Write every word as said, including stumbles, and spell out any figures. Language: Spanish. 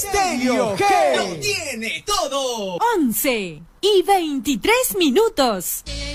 Estéreo G lo tiene todo. once y veintitrés minutos.